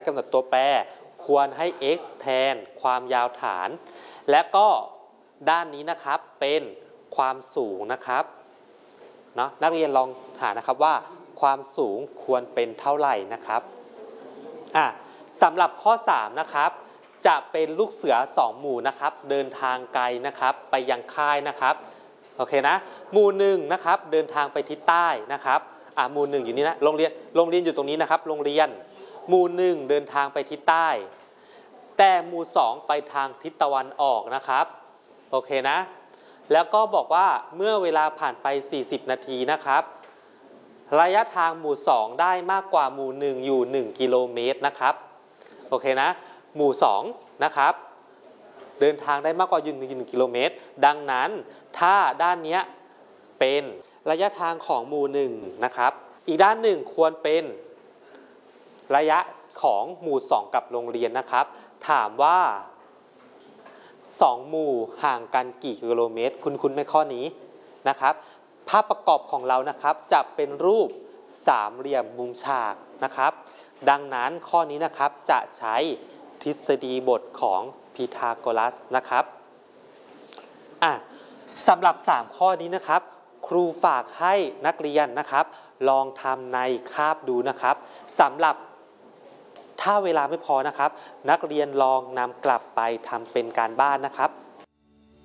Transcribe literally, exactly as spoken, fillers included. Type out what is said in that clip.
กำหนดตัวแปรควรให้ x แทนความยาวฐานและก็ด้านนี้นะครับเป็นความสูงนะครับเนาะนักเรียนลองหานะครับว่าความสูงควรเป็นเท่าไหร่นะครับอ่ะสำหรับข้อสามนะครับจะเป็นลูกเสือสองหมู่นะครับเดินทางไกลนะครับไปยังค่ายนะครับโอเคนะหมู่หนึ่งนะครับเดินทางไปทิศใต้นะครับอ่ะหมู่หนึ่งอยู่นี่นะโรงเรียนโรงเรียนอยู่ตรงนี้นะครับโรงเรียนหมู่หนึ่งเดินทางไปทิศใต้แต่หมู่สองไปทางทิศตะวันออกนะครับโอเคนะแล้วก็บอกว่าเมื่อเวลาผ่านไปสี่สิบนาทีนะครับระยะทางหมู่สองได้มากกว่าหมู่หนึ่งอยู่หนึ่งกิโลเมตรนะครับโอเคนะหมู่สองนะครับเดินทางได้มากกว่าอยู่หนึ่งกิโลเมตรดังนั้นถ้าด้านนี้เป็นระยะทางของหมู่หนึ่งนะครับอีกด้านหนึ่งควรเป็นระยะของหมู่สองกับโรงเรียนนะครับถามว่าสองหมู่ห่างกันกี่กิโลเมตรคุณคุณในข้อนี้นะครับภาพประกอบของเรานะครับจะเป็นรูปสามเหลี่ยมมุมฉากนะครับดังนั้นข้อนี้นะครับจะใช้ทฤษฎีบทของพีทาโกรัสนะครับอ่ะสำหรับสามข้อนี้นะครับครูฝากให้นักเรียนนะครับลองทำในคาบดูนะครับสำหรับถ้าเวลาไม่พอนะครับนักเรียนลองนำกลับไปทำเป็นการบ้านนะครับ